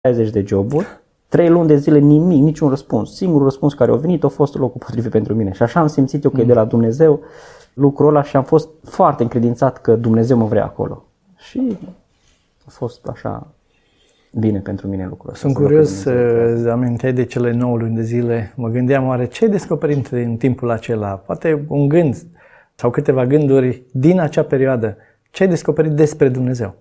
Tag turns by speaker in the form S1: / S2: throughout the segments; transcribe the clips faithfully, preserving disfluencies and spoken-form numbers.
S1: șaizeci de joburi, trei luni de zile nimic, niciun răspuns. Singurul răspuns care a venit a fost locul potrivit pentru mine. Și așa am simțit eu că mm. e de la Dumnezeu lucrul ăla și am fost foarte încredințat că Dumnezeu mă vrea acolo. Și a fost așa bine pentru mine lucrul ăsta.
S2: Sunt curios să aminteai de cele nouă luni de zile. Mă gândeam, oare ce ai descoperit în timpul acela? Poate un gând sau câteva gânduri din acea perioadă. Ce ai descoperit despre Dumnezeu?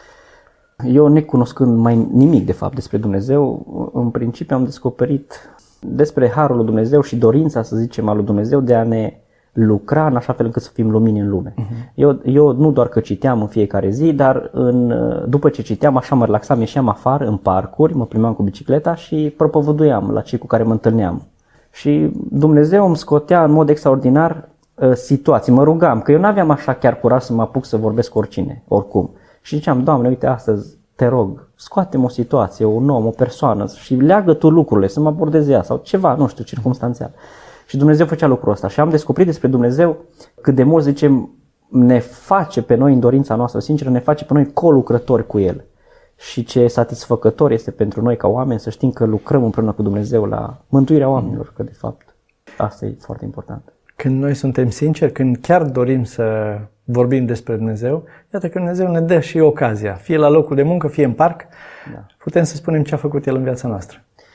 S1: Eu, necunoscând mai nimic de fapt despre Dumnezeu, în principiu am descoperit despre harul lui Dumnezeu și dorința, să zicem, a lui Dumnezeu de a ne lucra în așa fel încât să fim lumini în lume. Uh-huh. Eu, eu nu doar că citeam în fiecare zi, dar în, după ce citeam, așa mă relaxam, ieșeam afară în parcuri, mă plimbam cu bicicleta și propovăduiam la cei cu care mă întâlneam. Și Dumnezeu îmi scotea în mod extraordinar uh, situații, mă rugam, că eu n-aveam așa chiar curaj să mă apuc să vorbesc cu oricine, oricum. Și ziceam, Doamne, uite, astăzi te rog, scoate-mi o situație, un om, o persoană și leagă tu lucrurile, să mă abordeze ea sau ceva, nu știu, circumstanțial. Și Dumnezeu făcea lucrul ăsta și am descoperit despre Dumnezeu cât de mult, zicem, ne face pe noi în dorința noastră sinceră, ne face pe noi colucrători cu El. Și ce satisfăcător este pentru noi ca oameni să știm că lucrăm împreună cu Dumnezeu la mântuirea oamenilor, că de fapt asta e foarte important.
S2: Când noi suntem sinceri, când chiar dorim să vorbim despre Dumnezeu, iată că Dumnezeu ne dă și ocazia, fie la locul de muncă, fie în parc, da. Putem să spunem ce a făcut El în viața noastră.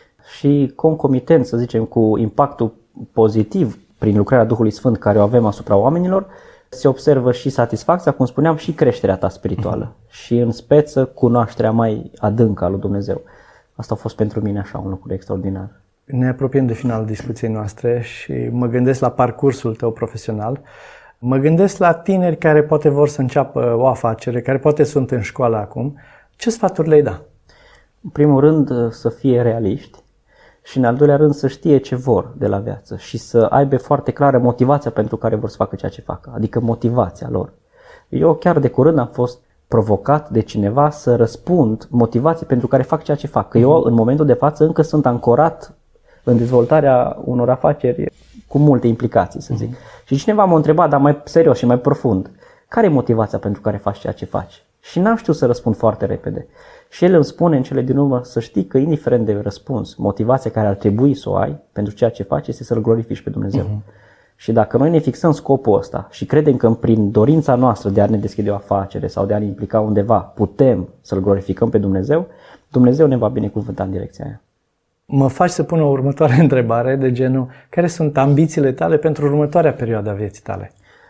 S1: Și concomitent, să zicem, cu impactul pozitiv prin lucrarea Duhului Sfânt care o avem asupra oamenilor, se observă și satisfacția, cum spuneam, și creșterea ta spirituală uh-huh. și în speță cunoașterea mai adâncă a lui Dumnezeu. Asta a fost pentru mine așa un lucru extraordinar.
S2: Ne apropiem de finalul discuției noastre și mă gândesc la parcursul tău profesional. Mă gândesc la tineri care poate vor să înceapă o afacere, care poate sunt în școală acum. Ce sfaturi le-ai da?
S1: În primul rând să fie realiști și în al doilea rând să știe ce vor de la viață și să aibă foarte clară motivația pentru care vor să facă ceea ce facă, adică motivația lor. Eu chiar de curând am fost provocat de cineva să răspund motivații pentru care fac ceea ce fac. Că eu în momentul de față încă sunt ancorat în dezvoltarea unor afaceri cu multe implicații, să zic. Uh-huh. Și cineva m-a întrebat, dar mai serios și mai profund, care e motivația pentru care faci ceea ce faci? Și n-am știut să răspund foarte repede. Și el îmi spune în cele din urmă să știi că indiferent de răspuns, motivația care ar trebui să o ai pentru ceea ce faci este să-L glorifici pe Dumnezeu. Uh-huh. Și dacă noi ne fixăm scopul ăsta și credem că prin dorința noastră de a ne deschide o afacere sau de a ne implica undeva putem să-L glorificăm pe Dumnezeu, Dumnezeu ne va binecuvânta în direcția aia.
S2: Mă faci să pun o următoare întrebare de genul, care sunt ambițiile tale pentru următoarea perioadă a vieții tale?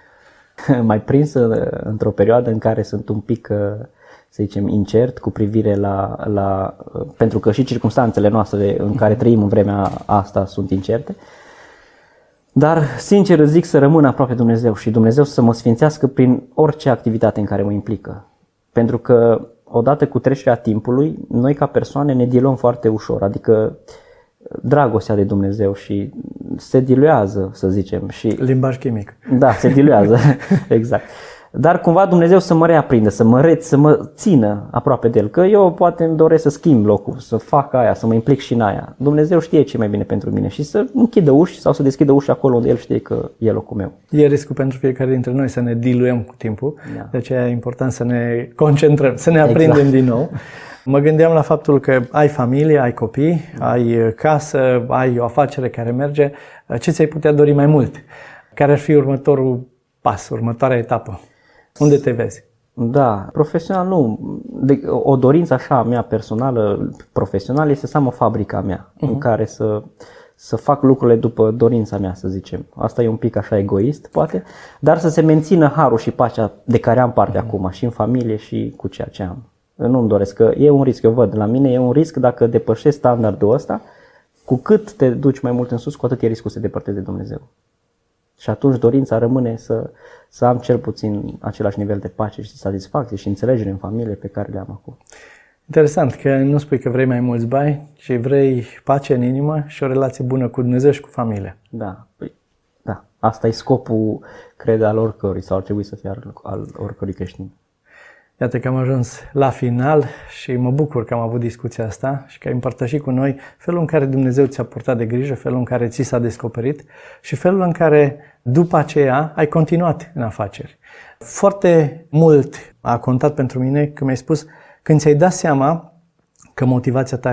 S1: Mai prins într-o perioadă în care sunt un pic, să zicem, incert cu privire la, la pentru că și circumstanțele noastre în care trăim în vremea asta sunt incerte. Dar, sincer, îți zic să rămân aproape Dumnezeu și Dumnezeu să mă sfințească prin orice activitate în care mă implică. Pentru că, odată cu trecerea timpului, noi ca persoane ne diluăm foarte ușor, adică dragostea de Dumnezeu și se diluează, să zicem. Și
S2: limbaj chimic.
S1: Da, se diluează, exact. Dar cumva Dumnezeu să mă reaprindă, să mă reț, să mă țină aproape de El. Că eu poate îmi doresc să schimb locul, să fac aia, să mă implic și în aia. Dumnezeu știe ce e mai bine pentru mine și să închidă uși sau să deschidă uși acolo unde El știe că e locul meu.
S2: E riscul pentru fiecare dintre noi să ne diluăm cu timpul, da. De aceea e important să ne concentrăm, să ne aprindem exact. Din nou. Mă gândeam la faptul că ai familie, ai copii, ai casă, ai o afacere care merge. Ce ți-ai putea dori mai mult? Care ar fi următorul pas, următoarea etapă? Unde te vezi?
S1: Da, profesional nu. De, o dorință așa a mea personală, profesională, este să am o fabrică a mea uh-huh. în care să, să fac lucrurile după dorința mea, să zicem. Asta e un pic așa egoist, poate, dar să se mențină harul și pacea de care am parte uh-huh. acum, și în familie și cu ceea ce am. Nu-mi doresc, că e un risc, eu văd, la mine e un risc dacă depășești standardul ăsta, cu cât te duci mai mult în sus, cu atât e riscul să te depărtezi de Dumnezeu. Și atunci dorința rămâne să, să am cel puțin același nivel de pace și satisfacție și înțelegere în familie pe care le am acum.
S2: Interesant că nu spui că vrei mai mulți bani, ci vrei pace în inimă și o relație bună cu Dumnezeu și cu familia.
S1: Da, păi, da. Asta e scopul, cred, al oricărui sau ar trebui să fie al, al oricărui creștin.
S2: Iată că am ajuns la final și mă bucur că am avut discuția asta și că ai împărtășit cu noi felul în care Dumnezeu ți-a purtat de grijă, felul în care ți s-a descoperit și felul în care după aceea ai continuat în afaceri. Foarte mult a contat pentru mine că mi-ai spus când ți-ai dat seama că motivația ta